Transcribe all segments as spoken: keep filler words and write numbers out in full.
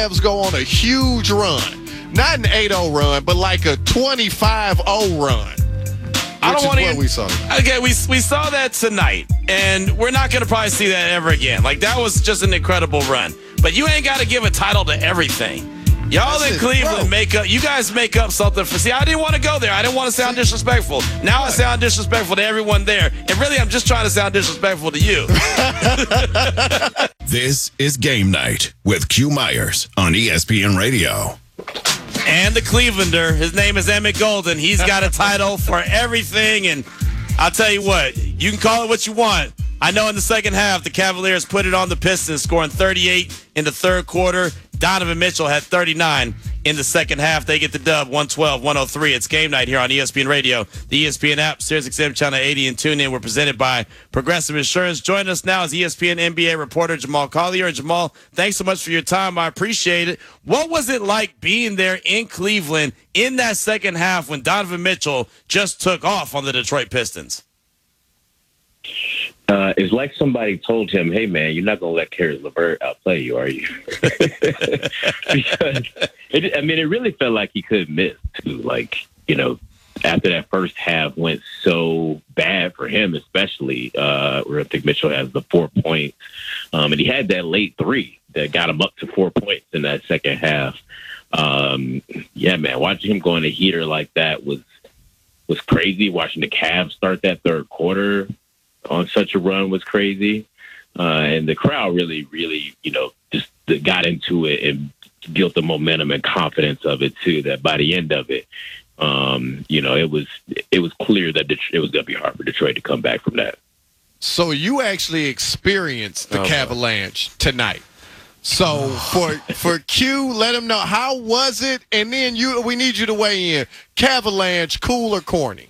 Cavs go on a huge run. Not an eight oh run, but like a twenty-five oh run. I don't want to. We saw. Okay, we we saw that tonight, and we're not going to probably see that ever again. Like, that was just an incredible run. But you ain't got to give a title to everything. Y'all in Cleveland make up. You guys make up something for. See, I didn't want to go there. I didn't want to sound disrespectful. Now I sound disrespectful to everyone there, and really, I'm just trying to sound disrespectful to you. This is Game Night with Q Myers on E S P N Radio. And the Clevelander, his name is Emmett Golden. He's got a title for everything, and I'll tell you what, you can call it what you want. I know in the second half, the Cavaliers put it on the Pistons, scoring thirty-eight in the third quarter. Donovan Mitchell had thirty-nine in the second half. They get the dub, one twelve one oh three. It's Game Night here on E S P N Radio, the E S P N app, Sirius X M Channel eighty, and TuneIn. We're presented by Progressive Insurance. Joining us now is E S P N N B A reporter Jamal Collier. And Jamal, thanks so much for your time. I appreciate it. What was it like being there in Cleveland in that second half when Donovan Mitchell just took off on the Detroit Pistons? Uh, it's like somebody told him, hey, man, you're not going to let Caris LeVert outplay you, are you? Because, it, I mean, it really felt like he couldn't miss, too. Like, you know, after that first half went so bad for him, especially, uh, where I think Mitchell has the four points. Um, and he had that late three that got him up to four points in that second half. Um, yeah, man, watching him go in a heater like that was was crazy. Watching the Cavs start that third quarter on such a run was crazy. Uh, and the crowd really, really, you know, just got into it and built the momentum and confidence of it, too, that by the end of it, um, you know, it was it was clear that it was going to be hard for Detroit to come back from that. So you actually experienced the Oh, Cavalanche tonight. So for for Q, let him know, how was it? And then you, we need you to weigh in. Cavalanche, cool or corny?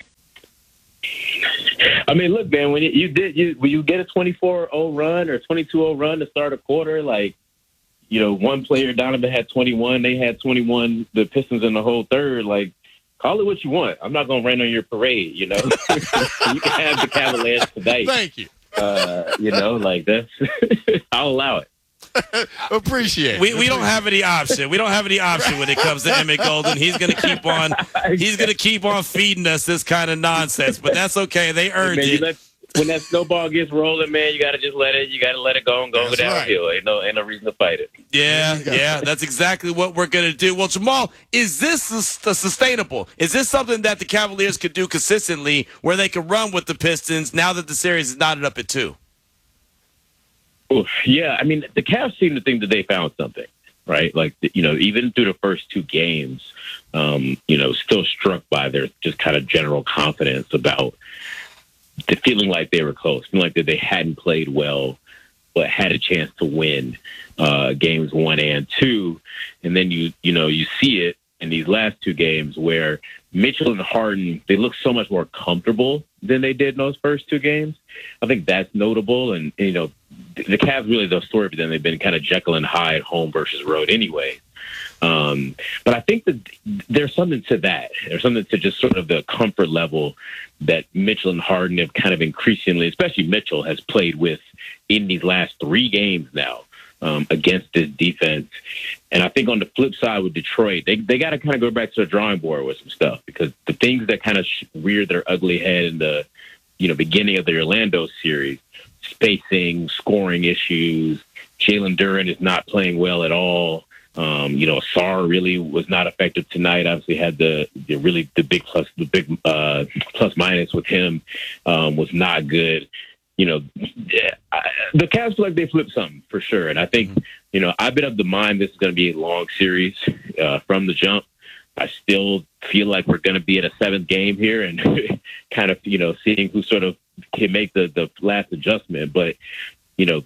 I mean, look, man, when you did, you when you get a twenty-four oh run or twenty-two oh run to start a quarter, like, you know, one player, Donovan, had twenty-one, they had twenty-one, the Pistons in the whole third, like, call it what you want. I'm not going to rain on your parade, you know. You can have the Cavaliers tonight. Thank you. Uh, you know, like, that's, I'll allow it. Appreciate it. We we don't have any option. We don't have any option when it comes to Emmett Golden. He's gonna keep on. He's gonna keep on feeding us this kind of nonsense. But that's okay. They earned man, it. Let, when that snowball gets rolling, man, you got to just let it. You got to let it go and go That's downhill. right. Ain't no ain't no reason to fight it. Yeah, yeah, that's exactly what we're gonna do. Well, Jamal, is this sus- sustainable? Is this something that the Cavaliers could do consistently, where they can run with the Pistons now that the series is knotted up at two? Oof, yeah, I mean, the Cavs seem to think that they found something, right? Like, you know, even through the first two games, um, you know, still struck by their just kind of general confidence about the feeling like they were close, feeling like that they hadn't played well, but had a chance to win uh, games one and two. And then, you you know, you see it in these last two games where Mitchell and Harden, they look so much more comfortable than they did in those first two games. I think that's notable. And, you know, the Cavs really the story for them. They've been kind of Jekyll and Hyde, home versus road anyway. Um, but I think that there's something to that. There's something to just sort of the comfort level that Mitchell and Harden have kind of increasingly, especially Mitchell, has played with in these last three games now um, against this defense. And I think on the flip side with Detroit, they they got to kind of go back to the drawing board with some stuff, because the things that kind of reared their ugly head in the you know beginning of the Orlando series, spacing, scoring issues, Jalen Duren is not playing well at all. Um, you know, Sarr really was not effective tonight. Obviously, had the, the really the big plus the big uh, plus minus with him um, was not good. You know, I, the Cavs feel like they flipped something for sure, and I think you know I've been of the mind this is going to be a long series uh, from the jump. I still feel like we're going to be at a seventh game here, and kind of you know seeing who sort of can make the the last adjustment, but you know.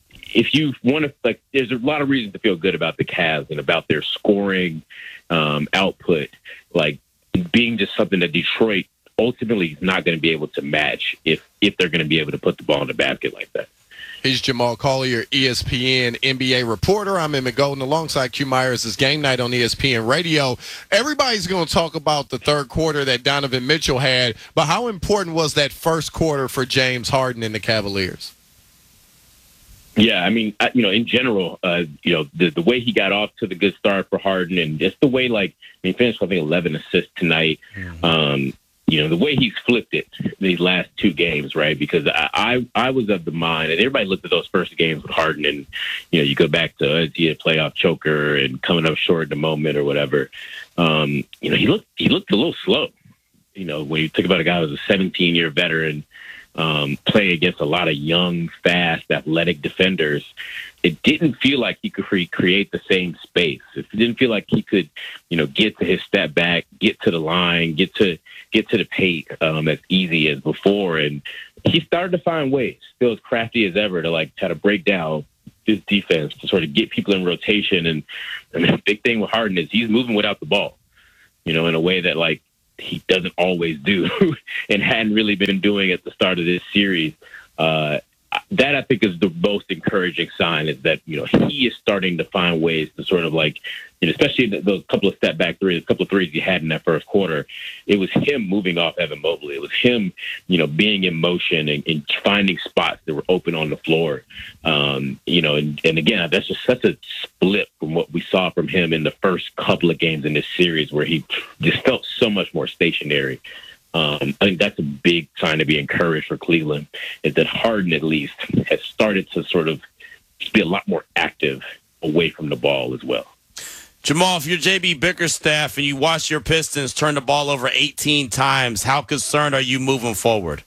If you want to, like, there's a lot of reasons to feel good about the Cavs and about their scoring um, output, like being just something that Detroit ultimately is not going to be able to match if if they're going to be able to put the ball in the basket like that. He's Jamal Collier, E S P N N B A reporter. I'm Emmett Golden alongside Q Myers. It's Game Night on E S P N Radio. Everybody's going to talk about the third quarter that Donovan Mitchell had, but how important was that first quarter for James Harden and the Cavaliers? Yeah, I mean, I, you know, in general, uh, you know, the the way he got off to the good start for Harden, and just the way, like, he finished, I think, eleven assists tonight. Mm-hmm. Um, you know, the way he's flipped it these last two games, right? Because I, I, I was of the mind, and everybody looked at those first games with Harden, and, you know, you go back to, is he a playoff choker and coming up short in the moment or whatever. Um, you know, he looked he looked a little slow. You know, when you think about a guy who's a seventeen-year veteran, um, playing against a lot of young, fast, athletic defenders, it didn't feel like he could re- create the same space. It didn't feel like he could, you know, get to his step back, get to the line, get to get to the paint um, as easy as before. And he started to find ways, still as crafty as ever, to like try to break down his defense to sort of get people in rotation. And I mean, the big thing with Harden is he's moving without the ball, you know, in a way that like he doesn't always do and hadn't really been doing at the start of this series. Uh, that I think is the most encouraging sign, is that, you know, he is starting to find ways to sort of like, you know, especially the, those couple of step back threes, a couple of threes he had in that first quarter. It was him moving off Evan Mobley. It was him, you know, being in motion and, and finding spots that were open on the floor. Um, you know, and, and again, that's just such a split from what we saw from him in the first couple of games in this series, where he just felt so much more stationary. Um, I think that's a big sign to be encouraged for Cleveland, is that Harden at least has started to sort of be a lot more active away from the ball as well. Jamal, if you're J B Bickerstaff and you watch your Pistons turn the ball over eighteen times, how concerned are you moving forward?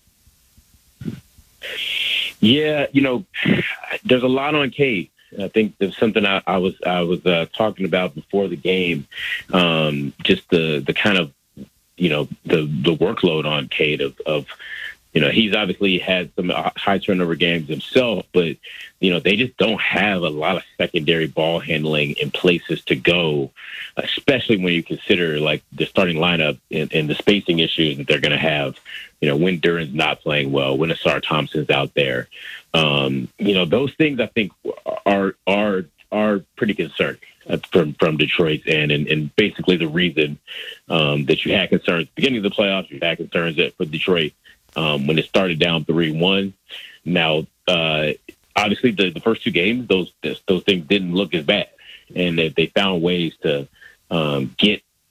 Yeah, you know, there's a lot on Cade. I think there's something I, I was I was uh, talking about before the game, um, just the the kind of, you know, the, the workload on Cade of, of, you know, he's obviously had some high turnover games himself, but, you know, they just don't have a lot of secondary ball handling in places to go, especially when you consider like the starting lineup and, and the spacing issues that they're going to have, you know, when Duran's not playing well, when Asar Thompson's out there. Um, you know, those things I think are, are, are pretty concerning from from Detroit's end, and, and basically the reason um, that you had concerns at the beginning of the playoffs, you had concerns that for Detroit um, when it started down three one. Now, uh, obviously, the, the first two games, those those things didn't look as bad, and they, they found ways to um, get